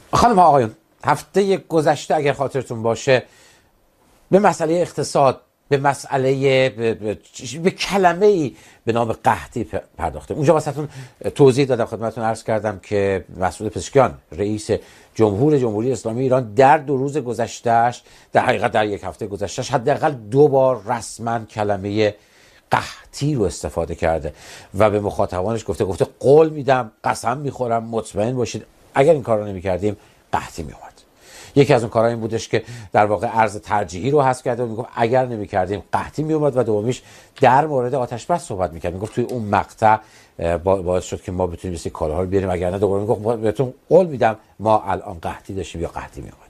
خانم ها آقایون، هفته گذشته اگر خاطرتون باشه به مسئله اقتصاد، به مسئله به کلمه‌ای به نام قحطی پرداختیم. اونجا واسهتون توضیح دادم، خدمتتون عرض کردم که مسعود پزشکیان رئیس جمهوری اسلامی ایران در 2 روز گذشتهش، در حقیقت در 1 هفته گذشتهش، حداقل 2 بار رسما کلمه قحطی رو استفاده کرده و به مخاطبانش گفته قول میدم، قسم میخورم، مطمئن باشید اگر این کار رو نمی‌کردیم قحطی میومد. یکی از اون کارها این بودش که در واقع ارز ترجیحی رو حذف کرده و میگفت اگر نمی‌کردیم قحطی میومد، و دومیش در مورد آتش بس صحبت می‌کرد، میگفت توی اون مقطع باعث شد که ما بتونیم این کالاها رو بیاریم، اگر نه دوباره میگفت بهتون قول میدم ما الان قحطی داشتیم یا قحطی میومد.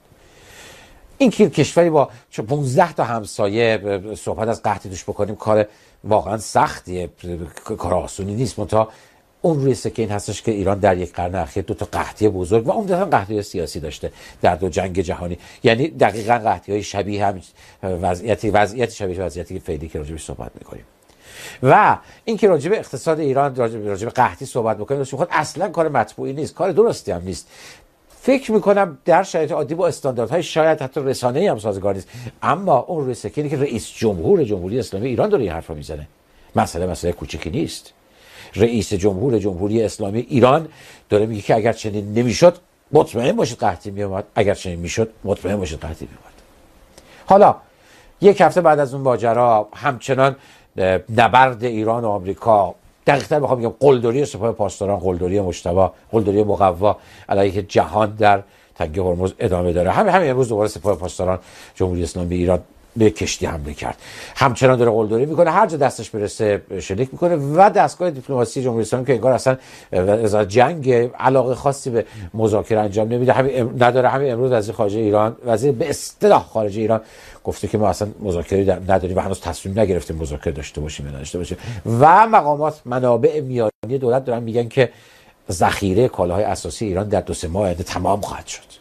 این که کشوری با 15 تا همسایه صحبت از قحطی توش بکنیم کار واقعا سختیه، کار آسونی نیست. منتها اون روی سکه این هستش که ایران در 1 قرن اخیر 2 تا قحطی بزرگ و عمدتاً قحطی سیاسی داشته در 2 جنگ جهانی، یعنی دقیقاً قحطی‌های شبیه هم وضعیت شبیه وضعیتی فعلی که راجعش صحبت می‌کنیم. و این که راجع به اقتصاد ایران، راجع به قحطی صحبت بکنیم، خود اصلاً کار مطبوعی نیست، کار درستی هم نیست. فکر میکنم در شرایط عادی با استانداردهای شاید حتی رسانه‌ای هم سازگار نیست، اما اون روی سکه اینه که رئیس جمهوری اسلامی ایران داره این حرف رو میزنه. مسئله کوچیکی نیست. رئیس جمهوری اسلامی ایران داره میگه که اگر چنین نمیشد مطمئن باشید قحطی میومد، اگر چنین میشد مطمئن باشید قحطی میومد. حالا 1 هفته بعد از اون ماجرا همچنان نبرد ایران و آمریکا، دقیقاً بخوام بگم قلدری سپاه پاسداران، قلدری مجتبی، قلدری مقوا علیه جهان در تنگه هرمز ادامه داره. همین امروز دوباره سپاه پاسداران جمهوری اسلامی ایران به کشتی حمله کرد. همچنان داره قلدری میکنه، هر جا دستش برسه شلیک میکنه و دستگاه دیپلماسی جمهوری اسلامی که انگار اصلا از جنگ علاقه خاصی به مذاکره انجام نمیده، همین امروز وزیر خارجه ایران، وزیر به اصطلاح خارجه ایران گفته که ما اصلا مذاکره نداریم و هنوز تصمیم نگرفتیم مذاکره داشته باشیم یا نداشته باشیم. و مقامات، منابع میانی دولت دارن میگن که ذخیره کالاهای اساسی ایران در 2-3 ماه آینده تمام خواهد شد.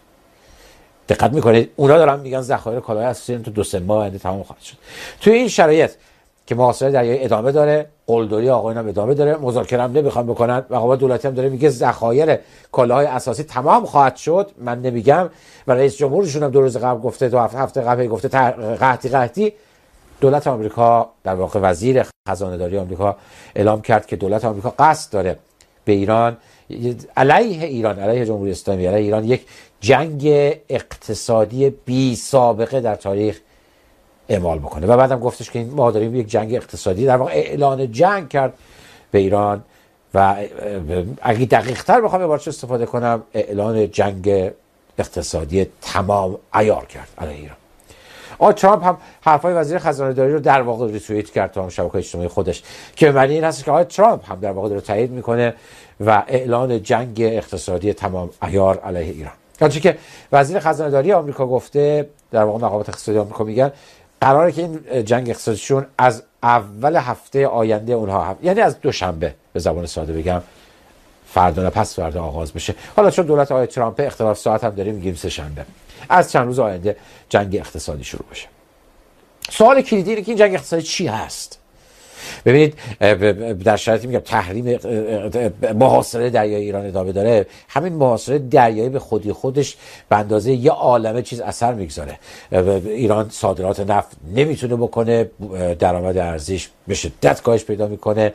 دقت میکنید اونا دارن میگن ذخایر کالاهای اساسی تو 2-3 ماه آینده تمام خواهد شد. توی این شرایط که محاصره دریایی ادامه داره، قلدری آقایون هم ادامه داره، مذاکره هم نمیخوان بکنن، مقامات دولتی هم داره میگه ذخایر کالاهای اساسی تمام خواهد شد، من نمیگم، و رئیس جمهورشون هم 2 روز قبل گفته، 2 هفته قبل گفته قحطی. دولت آمریکا، در واقع وزیر خزانه داری آمریکا اعلام کرد که دولت آمریکا قصد داره به ایران، علیه جمهوری اسلامی، علیه ایران، یک جنگ اقتصادی بی سابقه در تاریخ اعمال بکنه. و بعدم گفتش که ما داریم یک جنگ اقتصادی، در واقع اعلان جنگ کرد به ایران و اگه دقیق تر بخوام عبارتش استفاده کنم، اعلان جنگ اقتصادی تمام عیار کرد علیه ایران. ترامپ هم حرفای وزیر خزانه داری رو در واقع ریتوییت کرد تو شبکه‌های اجتماعی خودش، که معنی این هست که ترامپ هم در واقع رو تایید میکنه و اعلان جنگ اقتصادی تمام عیار علیه ایران. آنچه که وزیر خزانه داری آمریکا گفته، در واقع مقامات اقتصادی آمریکا میگن قراره که این جنگ اقتصادیشون از اول هفته آینده اونها یعنی از دوشنبه به زبان ساده بگم، فردا نه پس فردا آغاز بشه. حالا چون دولت آقای ترامپ اختلاف ساعت هم داریم، میگیم 3 شنبه، از چند روز آینده جنگ اقتصادی شروع بشه. سوال کلیدی اینه که این جنگ اقتصادی چی هست؟ ببینید در شرایطی میگم تحریم محاصره دریایی ایران ادامه داره، همین محاصره دریایی به خودی خودش به اندازه یه عالمه چیز اثر میگذاره. ایران صادرات نفت نمیتونه بکنه، درآمد ارزیش به شدت کاهش پیدا میکنه،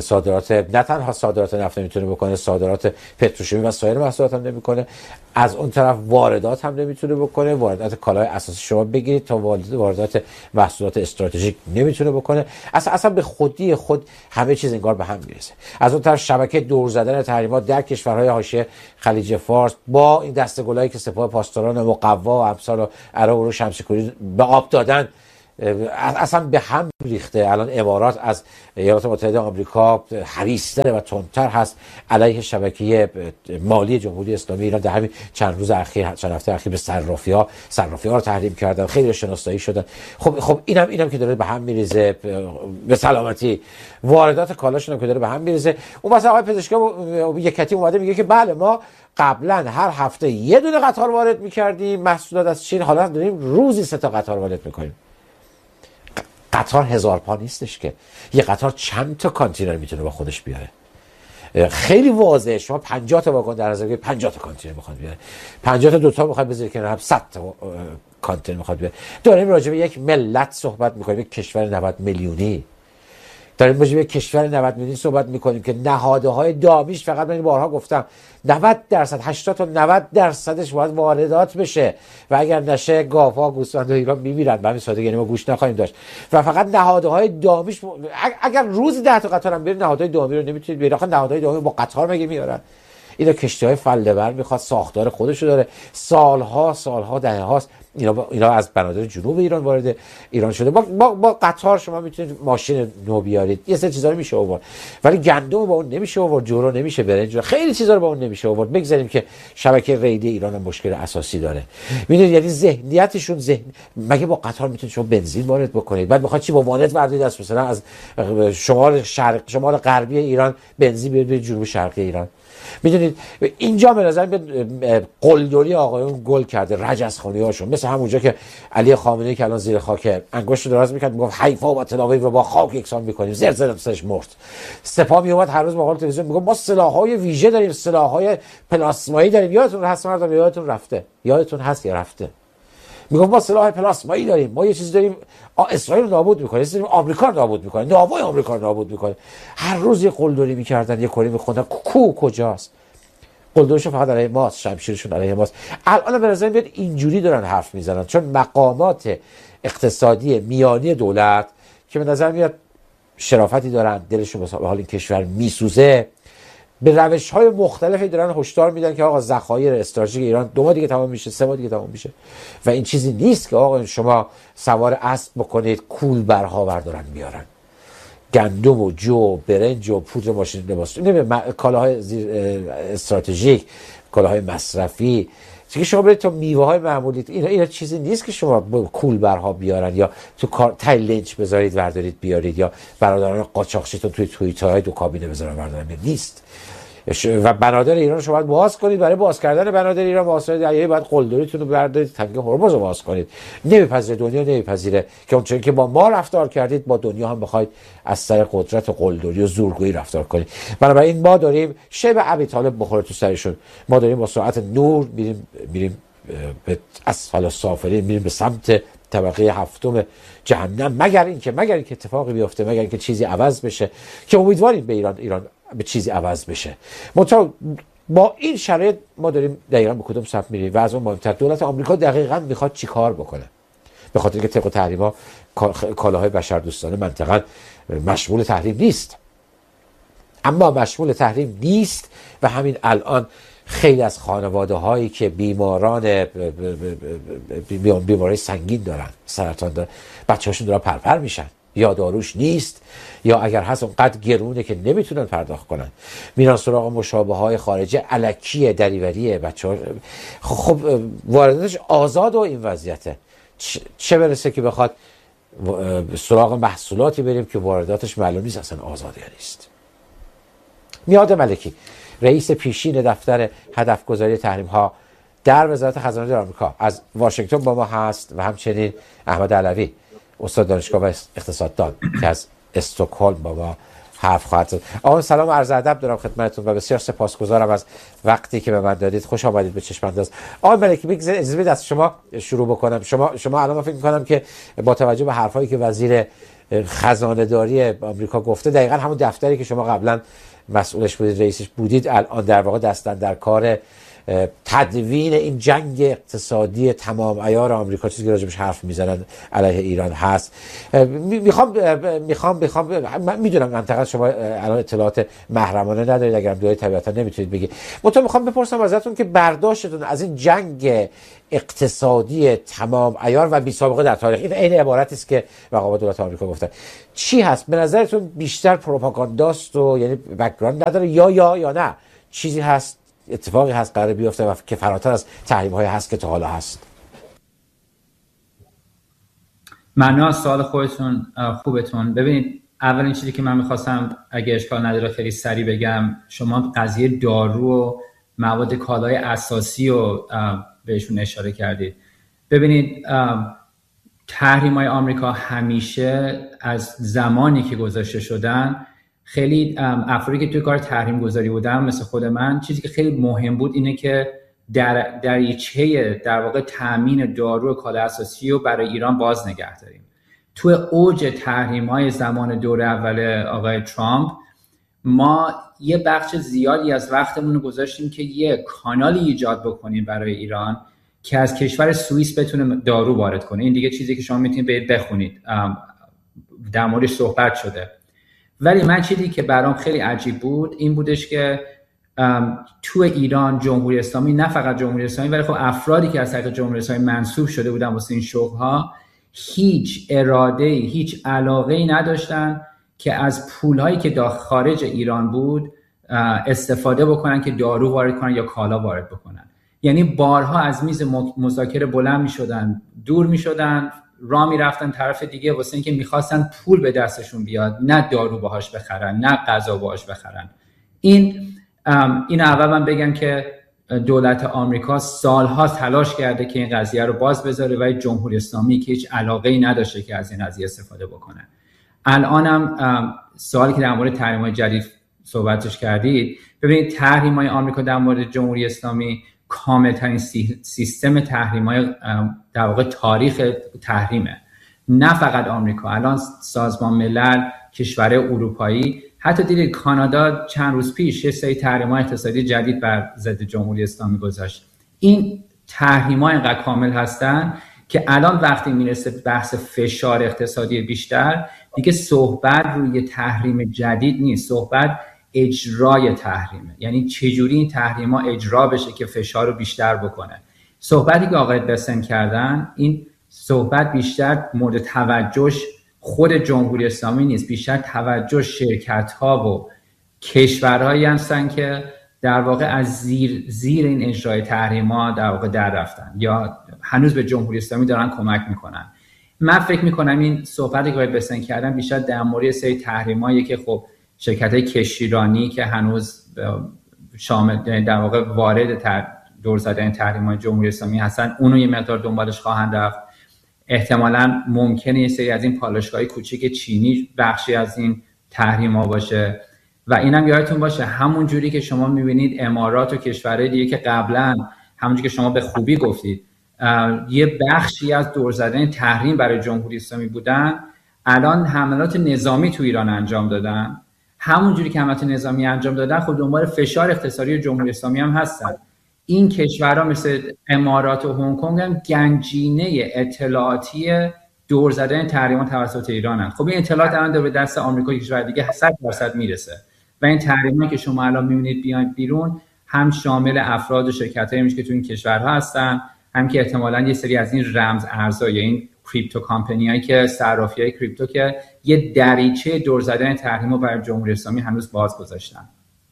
نه تنها صادرات نفت نمیتونه بکنه، صادرات پتروشیمی و سایر محصولات هم نمیکنه، از اون طرف واردات هم نمیتونه بکنه، واردات کالای اساسی شما بگیرید تا واردات محصولات استراتژیک نمیتونه بکنه. اصلا به خودی خود همه چیز انگار به هم میرسه. از اون طرف شبکه دور زدن تحریمات در کشورهای حاشیه خلیج فارس با این دسته‌گلایی که سپاه پاسداران مقوا و امثال و عراق و شمس‌کوری به آب دادن اصلا به هم ریخته. الان امارات از ایالات متحده آمریکا حریص‌تر و تندتر هست علیه شبکه مالی جمهوری اسلامی ایران. در همین چند هفته اخیر به صرافی‌ها رو تحریم کردن، خیلی شناسایی شدن. خب اینم که داره به هم میریزه، به سلامتی واردات کالاشون هم که داره به هم میریزه. اون مثلا آقای پزشکیان یکتی اومده میگه که بله ما قبلا هر هفته یه دونه قطار وارد می‌کردیم محصولات از چین، حالا داریم روزی 3 تا قطار وارد می‌کنیم. قطار 1000 پا نیستش که، یه قطار چند تا کانتینر میتونه با خودش بیاره. خیلی واضحه. شما 50 تا واگن در نظر بگیرید، 50 تا کانتینر میخواد بیاره، 50 تا دوتا میخواد بذارید کنار هم، 100 تا کانتینر میخواد بیاره. داریم راجع به یک ملت صحبت میکنیم، یک کشور 90 میلیونی. داریم راجع به کشور 90 میلیونی صحبت میکنیم که نهادهای دامیش، فقط من بارها گفتم 90%، 80 تا 90%ش باید واردات بشه و اگر نشه گاوها گوسفندهای ایران میمیرن. به همین سادگی، یعنی ما گوشت نخواهیم داشت. و فقط نهادهای دامیش اگر روزی 10 تا قطار هم برید، نهادهای دامی رو نمیتونید بیارید. آخه نهادهای دامی با قطار مگه میارن؟ اینا کشتی‌های فله‌بر میخواد، ساختار خودشو داره، سالها دهه هاست اینا از بنادر جنوب ایران وارد ایران شده. با قطار شما میتونید ماشین نو بیارید، یه سری چیزا رو میشه آورد، ولی گندم با اون نمیشه آورد، جورو نمیشه، برنج، خیلی چیزا رو با اون نمیشه آورد. بگذاریم که شبکه ریلی ایران هم مشکل اساسی داره. میدونید یعنی ذهنیتشون مگه با قطار میتونید شما بنزین وارد بکنید؟ بعد میخواد چی با وانت بردارید از مثلا از شمال غربی ایران بنزین بیارید به جنوب شرقی ایران؟ میدونید اینجا به نظر قلدری آقایون گل کرده، رجزخوانی هاشون، مثل همونجا که علی خامنه‌ای که الان زیر خاک انگشت دراز میکرد میگفت حیفا و تل رو با خاک یکسان میکنیم، زر سرش مرد. سپاه میومد هر روز مقاله تلویزیون میگفت ما سلاح‌های ویژه داریم، سلاح‌های پلاسمایی داریم. یادتون هست مردم؟ یادتون هست یا رفته؟ میگفت ما سلاح پلاسمایی داریم، ما یه چیزی داریم اسرائیل رو نابود میکنه، داریم آمریکا رو نابود میکنه، ناوای آمریکا رو نابود میکنه. هر روز یه قلدری میکردن، یه کاری میخوندن. کجاست؟ قلدرشون فقط علیه ماست، شمشیرشون علیه ماست. الان به نظر میاد اینجوری دارن حرف میزنن، چون مقامات اقتصادی میانی دولت که به نظر میاد شرافتی دارن، دلشون به حال این کشور میسوزه، به روش‌های مختلفی دارن هشدار میدن که آقا ذخایر استراتژیک ایران 2 ماه دیگه تمام میشه، 3 ماه دیگه تمام میشه. و این چیزی نیست که آقا شما سوار اسب بکنید کولبرها بردارن بیارن گندم و جو، برنج و پودر ماشین لباس، کالاهای استراتژیک، کالاهای مصرفی، چون شما برید تا میوه های معمولی، اینا چیزی نیست که شما کولبرها بیارن یا تو تای لنچ بذارید وردارید بیارید، یا برادران قاچاقچیتون توی توییترهای دو کابینه بذارن وردارن. نیست. و بنادر ایران رو شما باید باز کنید. برای باز کردن بنادر ایران واسه دریایی باید قلدریتون رو بردارید، تنگه هرمز رو باز کنید. نمیپذیره دنیا، نمیپذیره که اونچنین که با ما رفتار کردید با دنیا هم بخواید از سر قدرت و قلدری و زورگویی رفتار کنید. بنابراین ما داریم شب ابی طالب بخوره تو سرشون، ما داریم با سرعت نور میریم به اسفل السافلین، میریم به سمت طبقه هفتم جهنم، مگر اینکه اتفاقی بیفته، مگر اینکه چیزی عوض بشه که امیدواریم به ایران به چیزی عوض بشه. با این شرایط ما داریم دقیقاً به کدوم سمت میریم و از اون مهمتر دولت آمریکا دقیقاً میخواد چی کار بکنه، به خاطر اینکه طبق تحریم‌ها کالاهای بشردوستانه منطقاً مشمول تحریم نیست. اما مشمول تحریم نیست و همین الان خیلی از خانواده هایی که بیماری سنگین دارن، سرطان دارن، بچه هاشون دارن پرپر میشن، یا داروش نیست، یا اگر هست اونقدر گرونه که نمیتونن پرداخت کنن، میرن سراغ مشابه های خارجی الکیه، دریوریه. بچه ها خب وارداتش آزاد و این وضعیته، چه برسه که بخواد سراغ محصولاتی بریم که وارداتش معلوم نیست اصلا آزاد یا نیست. میاد ملکی رئیس پیشین دفتر هدفگذاری تحریم ها در وزارت خزانه داری آمریکا از واشنگتن با ما هست و همچنین احمد علوی استاد دانشگاه و اقتصاددان که از استکهلم با ما حرف خواهد زد. آقا سلام و عرض ادب دارم خدمتتون و بسیار سپاسگزارم از وقتی که به من دادید. خوش آمدید به چشم انداز. آقا ملکی اجازه بدید از شما شروع بکنم. شما الان فکر می‌کنم که با توجه به حرفایی که وزیر خزانه داری آمریکا گفته، دقیقاً همون دفتری که شما قبلا مسئولش بودید، رئیسش بودید، الان در واقع دستن در کار تدوین این جنگ اقتصادی تمام عیار آمریکا، چیزی که راجبش حرف میزنن علیه ایران هست. میخوام میدونم منطقه شما الان اطلاعات محرمانه ندارید، اگرم دارید طبیعتا نمیتونید بگید. منتها میخوام بپرسم ازتون که برداشتتون از این جنگ اقتصادی تمام عیار و بی سابقه در تاریخ، این عین عبارتی است که مقامات دولت آمریکا گفتن، چی هست به نظرتون؟ بیشتر پروپاگانداست و یعنی بک‌گراند نداره یا نه چیزی هست، اتفاقی هست قرار بیفته و که فراتر از تحریم‌های هست که تا حالا هست؟ معنی از سوال خودتون خوبتون. ببینید، اولین چیزی که من می‌خواستم اگه اشکال نداره خیلی سریع بگم، شما قضیه دارو و مواد کالای اساسی رو بهشون اشاره کردید. ببینید، تحریم‌های آمریکا همیشه از زمانی که گذاشته شدن خیلی افرادی که توی کار تحریم گذاری بودن مثل خود من، چیزی که خیلی مهم بود اینه که دریچه در واقع تامین دارو و کالا اساسی رو برای ایران باز نگه داریم. توی اوج تحریم‌های زمان دوره اول آقای ترامپ ما یه بخش زیادی از وقتمون رو گذاشتیم که یه کانالی ایجاد بکنیم برای ایران که از کشور سوئیس بتونه دارو وارد کنه. این دیگه چیزی که شما میتونید برید بخونید، در موردش صحبت شده. ولی من چیزی که برام خیلی عجیب بود این بودش که تو ایران جمهوری اسلامی، نه فقط جمهوری اسلامی ولی خب افرادی که از طریق جمهوری اسلامی منسوب شده بودن واسه این شغل‌ها، هیچ اراده‌ای، هیچ علاقه‌ای نداشتن که از پول‌هایی که خارج ایران بود استفاده بکنن که دارو وارد کنن یا کالا وارد بکنن. یعنی بارها از میز مذاکره بلند می‌شدن، دور می‌شدن، راه می‌رفتن طرف دیگه واسه اینکه می‌خواستن پول به دستشون بیاد، نه دارو باهاش بخرن، نه غذا باهاش بخرن. این اول من بگم که دولت آمریکا سالها تلاش کرده که این قضیه رو باز بذاره و جمهوری اسلامی که هیچ علاقه‌ای نداشته که از این قضیه استفاده بکنه. الانم سوالی که در مورد تحریم‌های جدید صحبتش کردید، ببینید تحریم‌های آمریکا در مورد جمهوری اسلامی کاملترین سیستم تحریم‌های در واقع تاریخ تحریمه. نه فقط آمریکا، الان سازمان ملل، کشورهای اروپایی، حتی دیدید کانادا چند روز پیش یه سری تحریم‌های اقتصادی جدید بر ضد جمهوری اسلامی گذاشت. این تحریم‌ها اینقدر کامل هستن که الان وقتی میرسه بحث فشار اقتصادی بیشتر، دیگه صحبت روی تحریم جدید نیست، صحبت اجرای تحریمه. یعنی چجوری این تحریم‌ها اجرا بشه که فشار رو بیشتر بکنه. صحبتی که آقای بسن کردن، این صحبت بیشتر مورد توجهش خود جمهوری اسلامی نیست، بیشتر توجه شرکت‌ها و کشورهایی هستن که در واقع از زیر این اجرای تحریم‌ها در واقع در رفتن یا هنوز به جمهوری اسلامی دارن کمک میکنن. من فکر میکنم این صحبتی که بسن کردن بیشتر در مورد سری تحریمایی که خب شرکت‌های کشتیرانی که هنوز شامل در واقع وارد دور زدن تحریم‌های جمهوری اسلامی هستن، اونو یه مقدار دنبالش خواهند رفت. احتمالاً ممکنه یه سری از این پالایشگاه‌های کوچیک چینی بخشی از این تحریم‌ها باشه. و اینم یادتون باشه همون جوری که شما می‌بینید امارات و کشورهای دیگه که قبلاً همونجوری که شما به خوبی گفتید یه بخشی از دور زدن تحریم برای جمهوری اسلامی بودن، الان حملات نظامی تو ایران انجام دادن. همون جوری که حملات نظامی انجام دادن، خب دنبال فشار اقتصادی جمهوری اسلامی هم هستن. این کشورها مثل امارات و هنگ کنگ هم گنجینه اطلاعاتی دور زدن تحریمات توسط ایرانن. خب این اطلاعات الان به دست آمریکا و کشور دیگه 100% میرسه و این تحریمایی که شما الان میبینید بیان بیرون هم شامل افراد و شرکتایی میشه که تو این کشورها هستن، هم که احتمالاً یه سری از این رمز ارزها یا این کریپتو کمپانیایی که صرافی‌های کریپتو که یه دریچه دور زدن تحریم‌ها برای جمهوری اسلامی هنوز باز گذاشتن.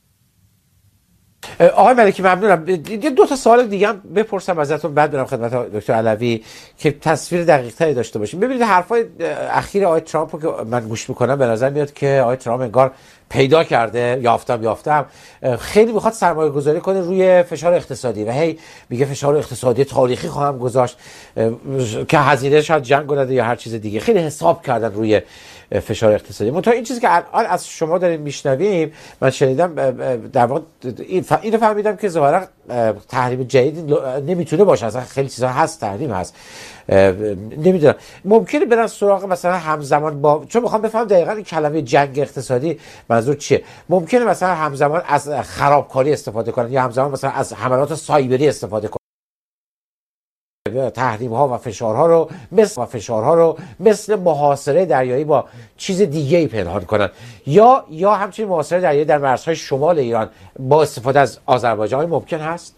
آقای ملکی ممنونم. دو تا سوال دیگه هم بپرسم ازتون بعد برم خدمت دکتر علوی که تصویر دقیق‌تری داشته باشیم. ببینید حرفای اخیر آقای ترامپ که من گوش میکنم به نظر میاد که آقای ترامپ انگار پیدا کرده یافتم خیلی میخواد سرمایه گذاری کنه روی فشار اقتصادی و هی میگه فشار اقتصادی تاریخی خواهم گذاشت که هزینه شاید جنگ نده یا هر چیز دیگه. خیلی حساب کردن روی فشار اقتصادی. منتها این چیزی که الان از شما داریم میشنویم، من شنیدم در واقع اینو فهمیدم که ظاهرا تحریم جدید نمیتونه باشه، اصلا خیلی چیزا هست تحریم هست، نمیدونم ممکنه برن سراغ مثلا همزمان با، چون میخوام بفهم دقیقاً این کلمه جنگ اقتصادی منظور چیه. ممکنه مثلا همزمان از خرابکاری استفاده کنن یا همزمان مثلا از حملات سایبری استفاده کنن، تحریم‌ها و فشارها رو مثل محاصره دریایی با چیز دیگه‌ای پنهان کنن یا همچنین محاصره دریایی در مرزهای شمال ایران با استفاده از آذربایجان ممکن هست؟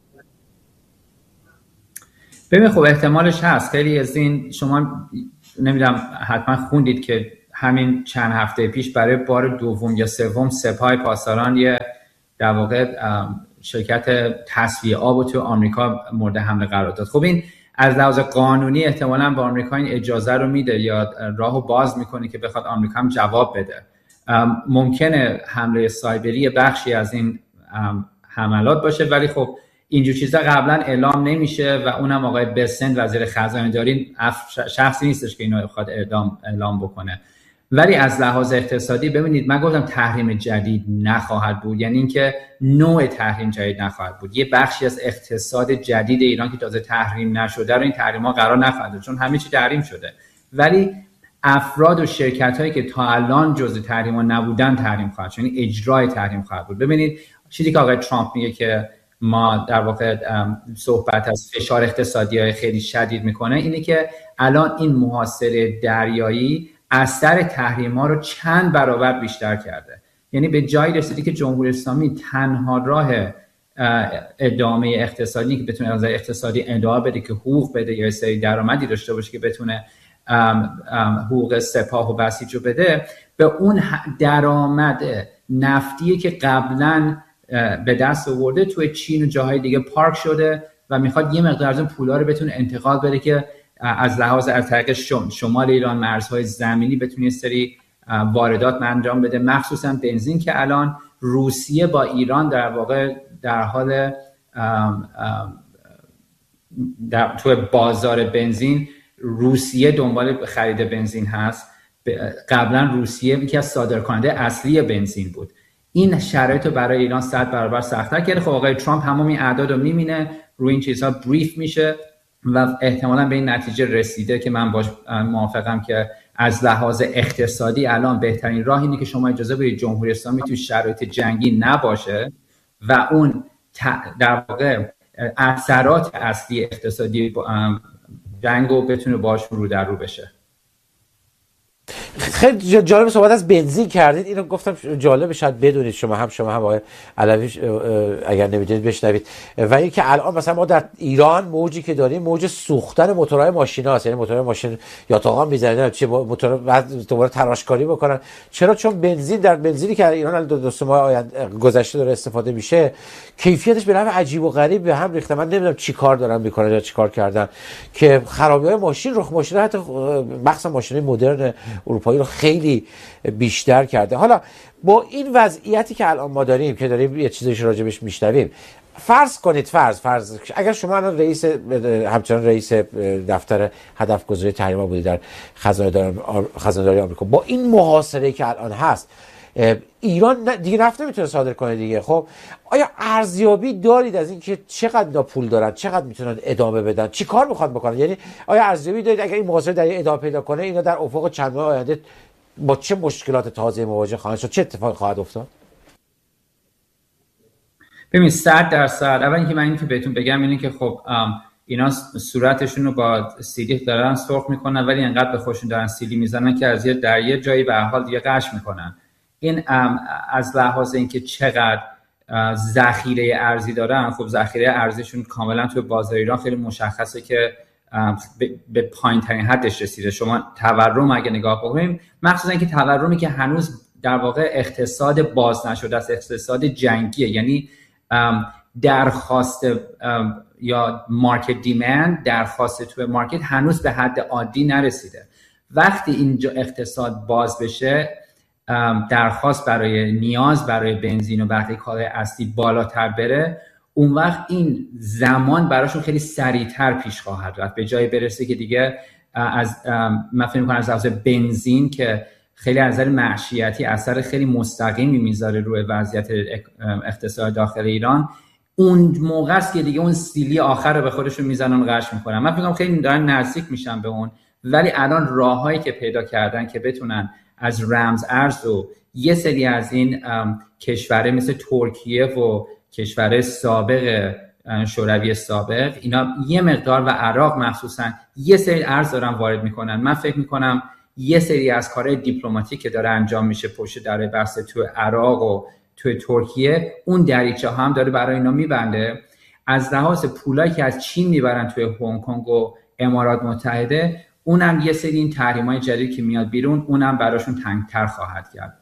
ببین خب احتمالش هست. خیلی از این شما نمیدونم حتما خوندید که همین چند هفته پیش برای بار دوم یا سوم سپاه پاسداران یه در واقع شرکت تصفیه آب تو آمریکا مورد حمله قرار داد. خب این از لحاظ قانونی احتمالاً با آمریکا این اجازه رو میده یا راهو باز میکنه که بخواد آمریکا هم جواب بده. ممکنه حمله سایبری بخشی از این حملات باشه، ولی خب اینجور چیزا قبلا اعلام نمیشه و اونم آقای بسنت وزیر خزانه داری شخصی نیستش که اینو بخواد اعلام بکنه. ولی از لحاظ اقتصادی ببینید، من گفتم تحریم جدید نخواهد بود، یعنی اینکه نوع تحریم جدید نخواهد بود. یه بخشی از اقتصاد جدید ایران که تازه تحریم نشده رو این تحریم‌ها قرار نخواهد بود، چون همه چی تحریم شده. ولی افراد و شرکت‌هایی که تا الان جزء تحریم‌ها نبودن تحریم خواهد شد، یعنی اجرای تحریم خواهد بود. ببینید چیزی که آقای ترامپ میگه که ما در واقع صحبت از فشار اقتصادی خیلی شدید میکنه، اینه که الان این محاصره دریایی اثر تحریم‌ها رو چند برابر بیشتر کرده. یعنی به جایی رسیدی که جمهوری اسلامی تنها راه ادامه اقتصادی که بتونه از اقتصادی ادامه بده، که حقوق بده یا سری درآمدی داشته باشه که بتونه حقوق سپاه و بسیج رو بده، به اون درآمد نفتی که قبلا به دست آورده توی چین و جاهای دیگه پارک شده و میخواد یه مقدار از اون پولا رو بتونه انتقال بده که از لحاظ از طریق شمال ایران، مرزهای زمینی، بتونه یه سری واردات انجام بده، مخصوصا بنزین که الان روسیه با ایران در واقع در حال توی بازار بنزین روسیه دنبال خرید بنزین هست. قبلا روسیه یکی از صادرکننده اصلی بنزین بود. این شرایط رو برای ایران 100 برابر سخت‌تر کرده. خب آقای ترامپ همون این اعداد رو می‌بینه، روی این چیزها بریف میشه و احتمالاً به این نتیجه رسیده که من باش موافقم که از لحاظ اقتصادی الان بهترین راه اینه که شما اجازه بدید جمهوری اسلامی توی شرایط جنگی نباشه و اون در واقع اثرات اصلی اقتصادی جنگ رو بتونه باشون رو در رو بشه. خیلی جالب صحبت از بنزین کردید، اینو گفتم جالب شاید بدونید شما هم آقای علوی اگر نمیدونید بشنوید. و اینکه الان مثلا ما در ایران موجی که داریم موج سوختن موتورهای ماشیناست، یعنی موتورهای ماشین یا تاقام میزنن چه موتور بعد دوباره تراشکاری بکنن. چرا؟ چون بنزین در بنزینی که ایران دو ماه گذشته داره استفاده میشه کیفیتش به نحو عجیب و غریب به هم ریخته. من نمیدونم چی کار دارن میکنن یا چی کار کردن که خرابی‌های ماشین رخ ماشین حتی مخصوصا ماشین‌های مدرن اروپایی رو خیلی بیشتر کرده. حالا با این وضعیتی که الان ما داریم که داریم یه چیزیش راجبش میشنویم، فرض کنید فرض اگر شما الان همچنان رئیس دفتر هدف گذاری تحریم‌ها بودید در خزانه‌داری آمریکا، با این محاصره که الان هست ایران دیگه نفت نمیتونه صادر کنه دیگه. خب آیا ارزیابی دارید از این که چقدر پول دارن، چقدر میتونن ادامه بدن، چی کار میخوان بکنن؟ یعنی آیا ارزیابی دارید اگر این محاصره در ادامه پیدا کنه اینا در افق چند ماه آینده با چه مشکلات تازه مواجه خواهند شد، چه اتفاقی خواهد افتاد؟ ببین 100%. اول اینکه من اینکه بهتون بگم اینه که خب اینا صورتشون رو با سیلی دارن سرخ میکنن، ولی انقدر به خودشون دارن سیلی میزنن که از در یه جایی به هر حال دیگه قش میکنن. این از لحاظ اینکه چقدر ذخیره ارزی دارن، خب ذخیره ارزیشون کاملا توی بازار ایران خیلی مشخصه که به پایین ترین حدش رسیده. شما تورم اگه نگاه بکنیم، مخصوصا اینکه تورمی که هنوز در واقع اقتصاد باز نشده است، اقتصاد جنگیه، یعنی درخواست یا مارکت دیمند، درخواست توی مارکت هنوز به حد عادی نرسیده. وقتی اینجا اقتصاد باز بشه، درخواست برای نیاز برای بنزین و بقیه کالای اصلی بالاتر بره، اون وقت این زمان براشون خیلی سریعتر پیش خواهد رفت، به جای برسه که دیگه من فکر می‌کنم از لحاظ بنزین که خیلی از نظر معیشتی اثر خیلی مستقیمی میذاره روی وضعیت اقتصاد داخل ایران، اون موقع است که دیگه اون سیلی آخر رو به خودشون میزنن و قش میکنن. من فکر می‌کنم خیلی دارن نزدیک میشن به اون، ولی الان راههایی که پیدا کردن که بتونن از رمز ارز و یه سری از این کشورهای مثل ترکیه و کشورهای سابق شوروی سابق، اینا یه مقدار و عراق مخصوصا یه سری ارز دارن وارد میکنن. من فکر میکنم یه سری از کارهای دیپلماتیک که داره انجام میشه پشت در بحث تو عراق و تو ترکیه، اون دریچه هم داره برای اینا میبنده. از لحاظ پولایی که از چین میبرن توی هنگ کنگ و امارات متحده، اونم یه سری این تحریم‌های جدید که میاد بیرون، اونم براشون تنگ‌تر خواهد کرد.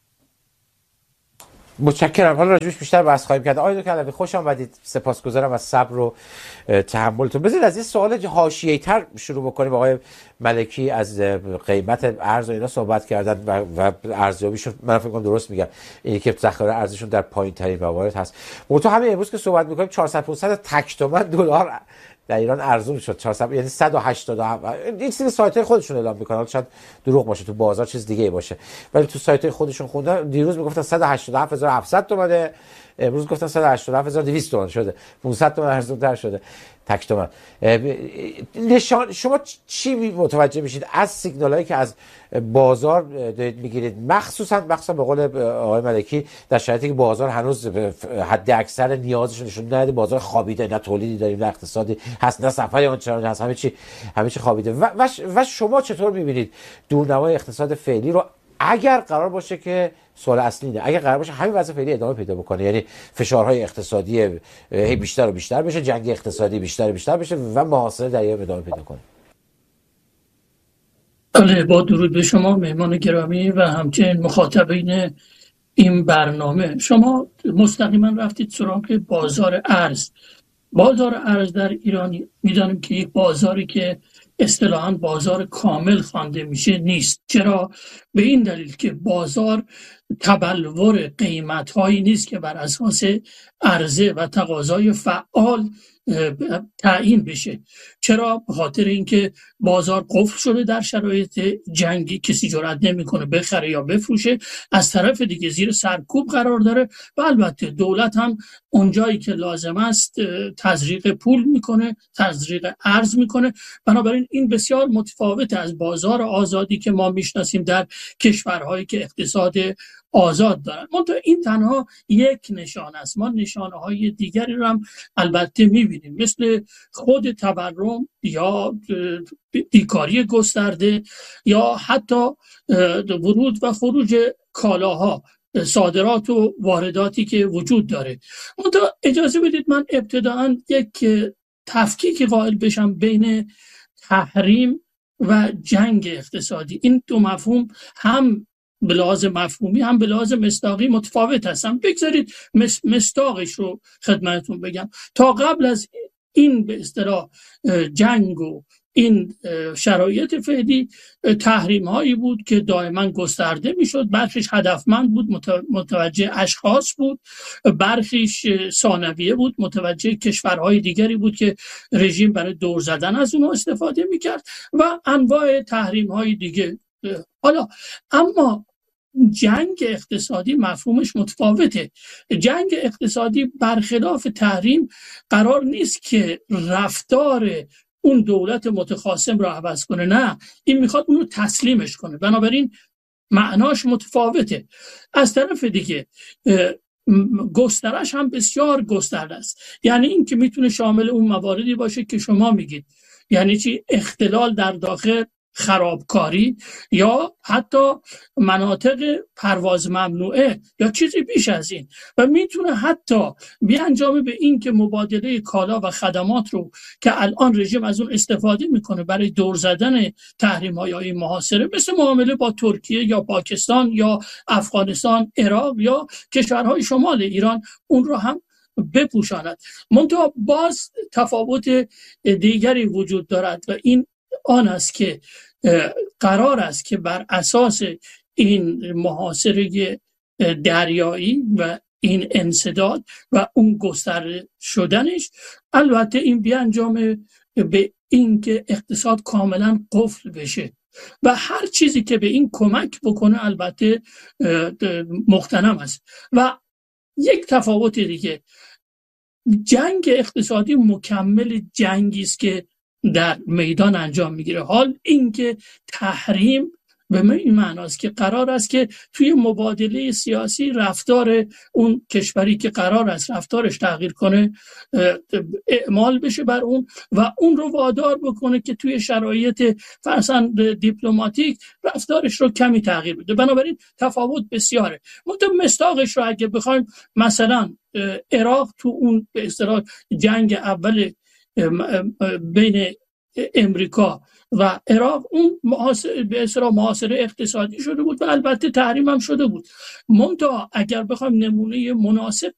متشکرم. حالا راجبش بیشتر بحث خواهیم کرد. آقای دکتر علوی خوش آمدید. سپاسگزارم از صبر و تحملتون. بذارید از یه سوال حاشیه‌ای‌تر شروع بکنیم. آقای ملکی از قیمت ارز و اینا صحبت کردن و ارزیابیشون من فکر کنم درست میگم، اینی که ذخایر ارزششون در پایین‌ترین موارد هست. تو همین امروز که صحبت می‌کنیم 400 500 تک تومن دلار در ایران ارزون شد 400، یعنی 187. این سری سایت‌های خودشون اعلام می‌کنن، شاید دروغ باشه، تو بازار چیز دیگه باشه، ولی تو سایت‌های خودشون خوندن دیروز میگفتن 187700 تومانه، امروز گفتن 187200 تومان شده، 500 تومان ارزون‌تر شده تک تومن. نشان شما چی متوجه میشید از سیگنالایی که از بازار میگیرید، مخصوصا به قول آقای ملکی در شرایطی که بازار هنوز حد اکثر نیازش نشون نده، بازار خوابیده، نه تولیدی داریم نه اقتصادی هست نه سفری اونچنان هست، همه چی خوابیده و شما چطور میبینید دورنمای اقتصاد فعلی رو اگر قرار باشه که سوال اصلی اینه، اگر قرار باشه همین وضع فعلی ادامه پیدا بکنه، یعنی فشارهای اقتصادی بیشتر و بیشتر بشه، جنگ اقتصادی بیشتر و بیشتر بشه و محاصره در ایران ادامه پیدا کنه؟ بله، با درود به شما مهمان گرامی و همچنین مخاطبین این برنامه. شما مستقیما رفتید سراغ بازار ارز. بازار ارز در ایران میدانیم که یک بازاری که اصطلاحاً بازار کامل خوانده میشه نیست. چرا؟ به این دلیل که بازار تبلور قیمت‌هایی نیست که بر اساس عرضه و تقاضای فعال تعیین بشه. چرا؟ به خاطر اینکه بازار قفل شده در شرایط جنگی، کسی جرئت نمیکنه بخره یا بفروشه، از طرف دیگه زیر سرکوب قرار داره و البته دولت هم اونجایی که لازم است تزریق پول میکنه، تزریق ارز میکنه. بنابراین این بسیار متفاوت از بازار آزادی که ما میشناسیم در کشورهایی که اقتصاد آزاد دارن. منتها این تنها یک نشانه است. ما نشانه های دیگری رو هم البته میبینیم، مثل خود تورم یا بیکاری گسترده یا حتی ورود و خروج کالاها، صادرات و وارداتی که وجود داره. منتها اجازه بدید من ابتداً یک تفکیک قائل بشم بین تحریم و جنگ اقتصادی. این دو مفهوم هم به لحاظ مفهومی هم به لحاظ مصداقی متفاوت هستن. بگذارید مصداقش رو خدمتتون بگم. تا قبل از این به اصطلاح جنگ و این شرایط فعلی، تحریم هایی بود که دائما گسترده میشد، برخیش هدفمند بود، متوجه اشخاص بود، برخیش ثانویه بود، متوجه کشورهای دیگری بود که رژیم برای دور زدن از اونها استفاده میکرد و انواع تحریم های دیگه. حالا اما جنگ اقتصادی مفهومش متفاوته. جنگ اقتصادی برخلاف تحریم قرار نیست که رفتار اون دولت متخاصم رو عوض کنه، نه، این میخواد اون رو تسلیمش کنه. بنابراین معناش متفاوته. از طرف دیگه گسترش هم بسیار گسترده است. یعنی این که میتونه شامل اون مواردی باشه که شما میگید، یعنی چی؟ اختلال در داخل، خرابکاری یا حتی مناطق پرواز ممنوعه یا چیزی بیش از این، و میتونه حتی بیانجامه به این که مبادله کالا و خدمات رو که الان رژیم از اون استفاده میکنه برای دور زدن تحریم‌های محاصره، مثل معامله با ترکیه یا پاکستان یا افغانستان، عراق یا کشورهای شمال ایران، اون رو هم بپوشاند. منتها باز تفاوت دیگری وجود دارد و این آن است که قرار است که بر اساس این محاصره دریایی و این انسداد و اون گسترده شدنش، البته این بیانجامه به این که اقتصاد کاملا قفل بشه و هر چیزی که به این کمک بکنه البته مغتنم است. و یک تفاوت دیگه، جنگ اقتصادی مکمل جنگی است که در میدان انجام میگیره. حال اینکه تحریم به این معناست که قرار است که توی مبادله سیاسی رفتار اون کشوری که قرار است رفتارش تغییر کنه اعمال بشه بر اون و اون رو وادار بکنه که توی شرایط فرضاً دیپلماتیک رفتارش رو کمی تغییر بده. بنابراین تفاوت بسیاره. مصداقش رو اگه بخوایم، مثلا عراق تو اون به اصطلاح جنگ اول بین امریکا و عراق، اون به اصطلاح محاصره اقتصادی شده بود و البته تحریم هم شده بود. منتها اگر بخوایم نمونه مناسب